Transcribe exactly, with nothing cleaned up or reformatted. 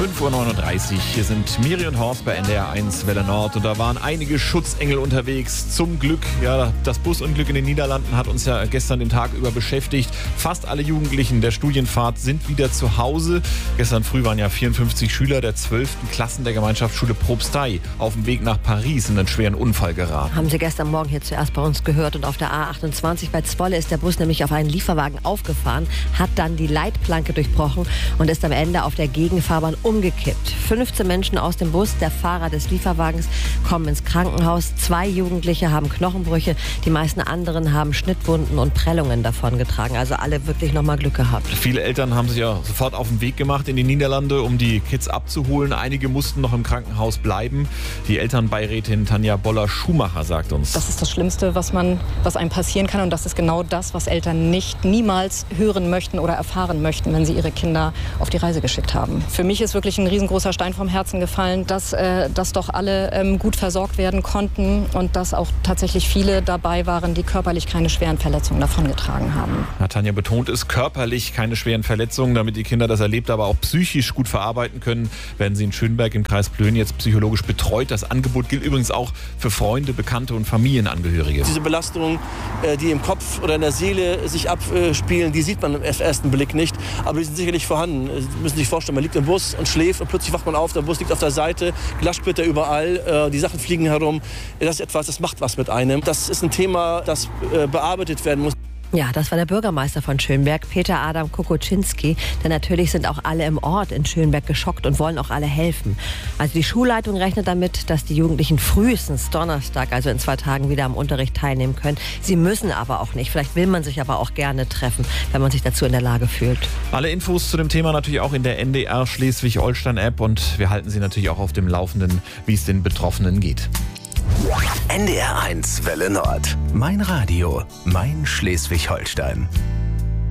fünf Uhr neununddreißig. Hier sind Miri und Horst bei N D R eins Welle Nord. Und da waren einige Schutzengel unterwegs. Zum Glück, ja, das Busunglück in den Niederlanden hat uns ja gestern den Tag über beschäftigt. Fast alle Jugendlichen der Studienfahrt sind wieder zu Hause. Gestern früh waren ja vierundfünfzig Schüler der zwölften Klassen der Gemeinschaftsschule Probstei auf dem Weg nach Paris in einen schweren Unfall geraten. Haben Sie gestern Morgen hier zuerst bei uns gehört. Und auf der A achtundzwanzig bei Zwolle ist der Bus nämlich auf einen Lieferwagen aufgefahren, hat dann die Leitplanke durchbrochen und ist am Ende auf der Gegenfahrbahn umgekippt. fünfzehn Menschen aus dem Bus, der Fahrer des Lieferwagens, kommen ins Krankenhaus. Zwei Jugendliche haben Knochenbrüche. Die meisten anderen haben Schnittwunden und Prellungen davongetragen. Also alle wirklich nochmal Glück gehabt. Viele Eltern haben sich ja sofort auf den Weg gemacht in die Niederlande, um die Kids abzuholen. Einige mussten noch im Krankenhaus bleiben. Die Elternbeirätin Tanja Boller-Schumacher sagt uns: Das ist das Schlimmste, was man, was einem passieren kann. Und das ist genau das, was Eltern nicht niemals hören möchten oder erfahren möchten, wenn sie ihre Kinder auf die Reise geschickt haben. Für mich ist wirklich ein riesengroßer Stein vom Herzen gefallen, dass, äh, dass doch alle ähm, gut versorgt werden konnten und dass auch tatsächlich viele dabei waren, die körperlich keine schweren Verletzungen davongetragen haben. Ja, Tanja betont es, körperlich keine schweren Verletzungen, damit die Kinder das erlebt, aber auch psychisch gut verarbeiten können, werden sie in Schönberg im Kreis Plön jetzt psychologisch betreut. Das Angebot gilt übrigens auch für Freunde, Bekannte und Familienangehörige. Diese Belastungen, die im Kopf oder in der Seele sich abspielen, die sieht man im ersten Blick nicht, aber die sind sicherlich vorhanden. Sie müssen sich vorstellen, man liegt im Bus und schläft und plötzlich wacht man auf, der Bus liegt auf der Seite, Glassplitter überall, die Sachen fliegen herum. Das ist etwas, das macht was mit einem. Das ist ein Thema, das bearbeitet werden muss. Ja, das war der Bürgermeister von Schönberg, Peter Adam Kokoczynski. Denn natürlich sind auch alle im Ort in Schönberg geschockt und wollen auch alle helfen. Also die Schulleitung rechnet damit, dass die Jugendlichen frühestens Donnerstag, also in zwei Tagen, wieder am Unterricht teilnehmen können. Sie müssen aber auch nicht. Vielleicht will man sich aber auch gerne treffen, wenn man sich dazu in der Lage fühlt. Alle Infos zu dem Thema natürlich auch in der N D R Schleswig-Holstein-App. Und wir halten Sie natürlich auch auf dem Laufenden, wie es den Betroffenen geht. N D R eins Welle Nord. Mein Radio, mein Schleswig-Holstein.